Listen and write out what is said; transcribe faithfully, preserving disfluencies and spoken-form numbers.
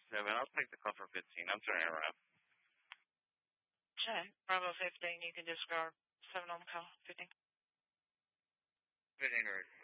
seven. I'll take the call for fifteen. I'm turning around. Okay. Bravo fifteen, you can discard seven on the call. fifteen. fifteen, right.